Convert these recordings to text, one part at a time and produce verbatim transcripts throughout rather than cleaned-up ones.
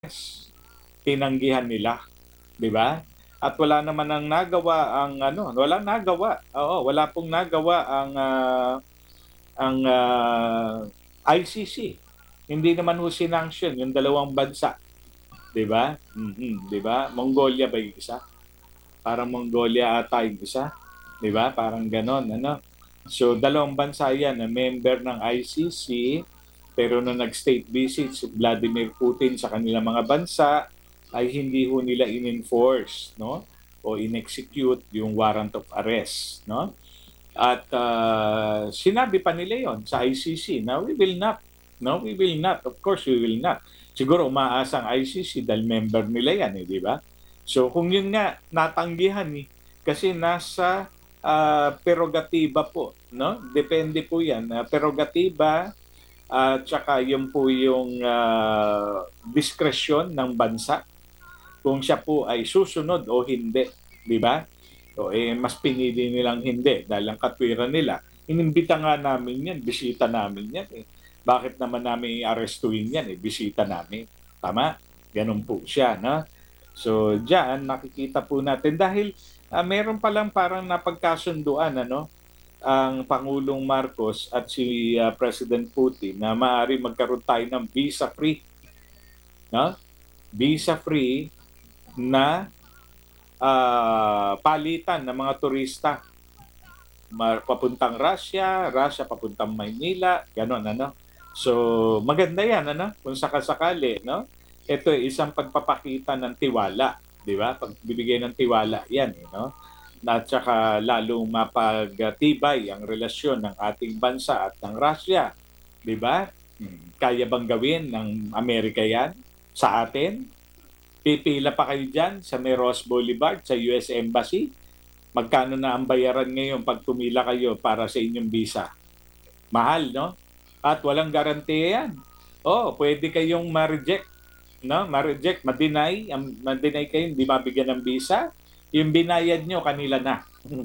tinanggihan nila, 'di ba? At wala naman ang nagawa ang ano, walang nagawa, oo, wala pong nagawa ang, ah, ang, ah, I C C. Hindi naman ho sinanction yung dalawang bansa, 'di ba? Mm, 'di ba? Mongolia ba yung isa? Parang Mongolia ata yung isa, 'di ba? Parang gano'n ano. So dalawang bansa 'yan na member ng I C C, pero nung nag-state visit si Vladimir Putin sa kanilang mga bansa, ay hindi ho nila in-enforce, no? O in-execute yung warrant of arrest, no? At uh, sinabi pa nila yon sa I C C na we will not, no? We will not. Of course, we will not. Siguro umaasa ang I C C dahil member nila yan, eh, di ba? So kung yun nga, natanggihan eh. Kasi nasa uh, prerogatiba po, no? Depende po yan. Uh, prerogatiba at uh, saka yun po yung uh, diskresyon ng bansa kung siya po ay susunod o hindi, di ba? So, eh, mas pinili nilang hindi dahil ang katwiran nila. Inimbita nga namin yan, bisita namin yan. Eh. Bakit naman namin i-arestuin yan? Eh? Bisita namin. Tama? Ganun po siya. No? So, diyan nakikita po natin dahil uh, meron palang parang napagkasunduan ano, ang Pangulong Marcos at si uh, President Putin na maaari magkaroon tayo ng visa-free. No? Visa-free na uh, palitan ng mga turista papuntang Russia, Russia papuntang Maynila, gano'n ano. So maganda 'yan ano kung sakasakali, no? Ito ay isang pagpapakita ng tiwala, 'di ba? Pagbibigay ng tiwala 'yan, eh, no? At saka lalong mapagtibay ang relasyon ng ating bansa at ng Russia, 'di ba? Hmm. Kaya bang gawin ng Amerika 'yan sa atin? Pipila pa kayo dyan sa may Ross Boulevard, sa U S Embassy. Magkano na ang bayaran ngayon pag tumila kayo para sa inyong visa? Mahal, no? At walang garantiya yan. Oh, pwede kayong ma-reject, no? Ma-reject, ma-deny, ma-deny kayo, hindi mabigyan ng visa. Yung binayad nyo, kanila na.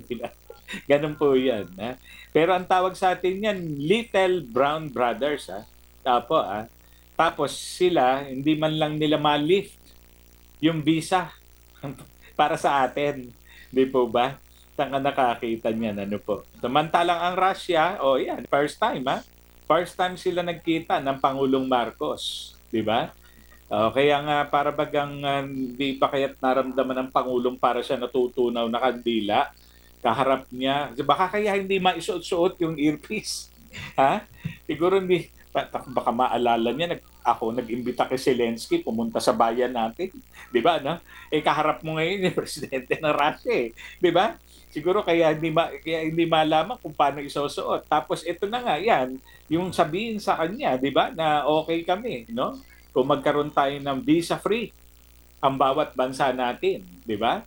Ganun po yan. Ha? Pero ang tawag sa atin yan, Little Brown Brothers. Ha? Tapo, ha? Tapos sila, hindi man lang nila ma-lift yung visa para sa atin. Di po ba? Saan ka nakakita niyan? Ano po? Samantalang ang Russia, oh yan, first time ha? First time sila nagkita ng Pangulong Marcos. Di ba? Uh, kaya nga para bagang uh, hindi pa kaya't naramdaman ng Pangulong para siya natutunaw na kandila. Kaharap niya. Baka kaya hindi maisuot-suot yung earpiece. Ha? Siguro hindi, baka maalala niya, nag, ako nag-imbita kay Zelensky pumunta sa bayan natin. Di ba? No? Eh kaharap mo ngayon yung presidente ng Russia. Eh. Di ba? Siguro kaya hindi, ma, kaya hindi malaman kung paano isusuot. Tapos ito na nga, yan, yung sabihin sa kanya, di ba, na okay kami, no? Kung magkaroon tayo ng visa-free ang bawat bansa natin, di ba?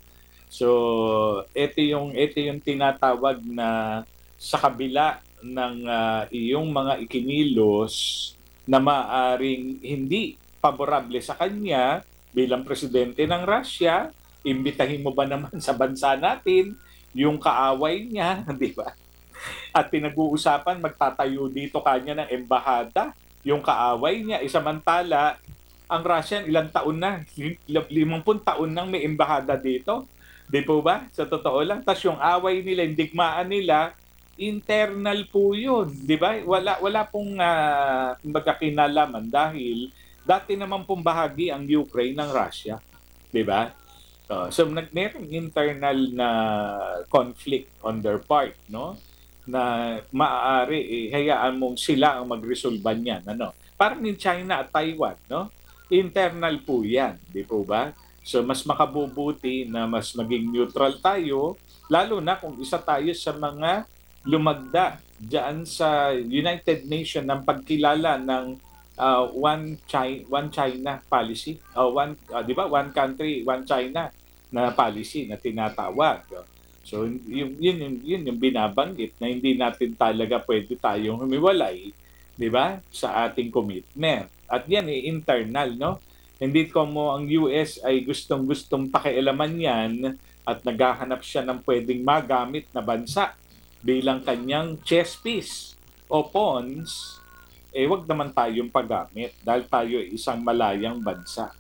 So, ito yung ito yung tinatawag na sa kabila ng uh, iyong mga ikinilos na maaring hindi paborable sa kanya bilang presidente ng Russia, imbitahin mo ba naman sa bansa natin yung kaaway niya, di ba? At pinag-uusapan magtatayo dito kanya ng embahada, yung kaaway niya, isamantala ang Russia ilang taon na, limampung taon nang may embahada dito. Di po ba? Sa totoo lang. Tapos yung away nila, yung digmaan nila, internal po yun. Di ba? Wala, wala pong uh, kumbaga kinalaman dahil dati naman pong bahagi ang Ukraine ng Russia. Di ba? Uh, so nag merong internal na conflict on their part, no? Na maaari eh, hayaan mong sila ang magresolba niyan, ano? Parang in China at Taiwan, no? Internal po 'yan, di po ba? So mas makabubuti na mas maging neutral tayo, lalo na kung isa tayo sa mga lumagda diyan sa United Nations ng pagkilala ng uh, one China one China policy, uh, one uh, 'di ba? One country, one China na policy na tinatawag. So yun yun yun, yun yung binabanggit na hindi natin talaga pwede tayong humiwalay, 'di ba? Sa ating commitment. At yan eh internal, no? Hindi ko mo ang U S ay gustong-gustong pakialaman yan at naghahanap siya ng pwedeng magamit na bansa bilang kanyang chess piece o pawns, eh wag naman tayong paggamit dahil tayo ay isang malayang bansa.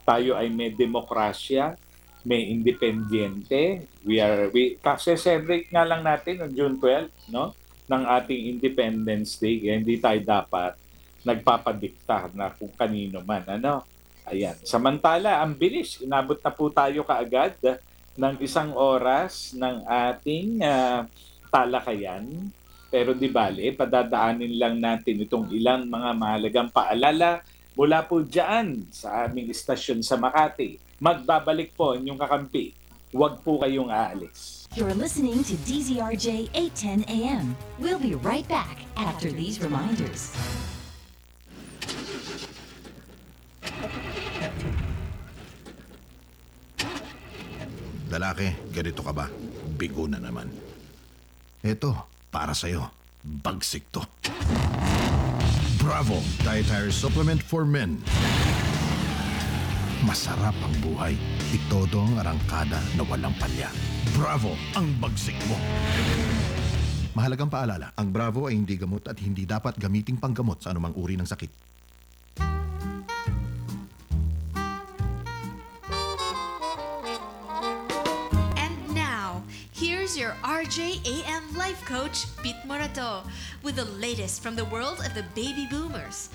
tayo ay may demokrasya, may independyente. We are we kasi celebrate nga lang natin on June twelfth, no? Ng ating Independence Day. Kaya hindi tayo dapat nagpapadikta na kung kanino man, ano? Ayan. Samantala, ang bilis. Inabot na po tayo kaagad ng isang oras ng ating ah, talakayan. Pero di bale, padadaanin lang natin itong ilang mga mahalagang paalala mula po dyan sa aming istasyon sa Makati. Magbabalik po inyong kakampi. Huwag po kayong aalis. You're listening to D Z R J eight ten A M. We'll be right back after these reminders. Lalaki, ganito ka ba? Bigo na naman. Eto, para sa'yo. Bagsik to. Bravo! Dietary Supplement for Men. Masarap ang buhay. Itodo ang arangkada na walang palya. Bravo! Ang bagsik mo. Mahalagang paalala, ang Bravo ay hindi gamot at hindi dapat gamiting panggamot sa anumang uri ng sakit. Here's your R J A M life coach, Pete Morato, with the latest from the world of the baby boomers.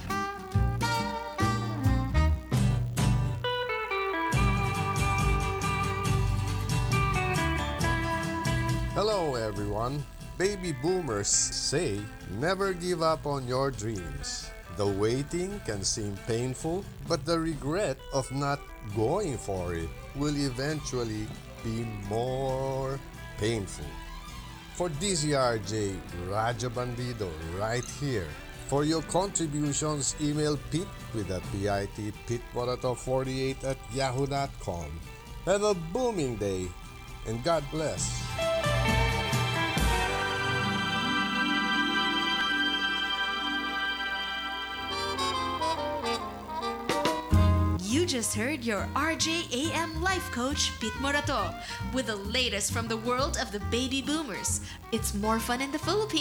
Hello everyone. Baby boomers say never give up on your dreams. The waiting can seem painful, but the regret of not going for it will eventually be more painful. For D Z R J, Raja Bandido, right here. For your contributions, email Pete with a P I T, pitmorato forty-eight at yahoo dot com. Have a booming day, and God bless. You just heard your R J A M life coach, Pete Morato, with the latest from the world of the baby boomers. It's more fun in the Philippines.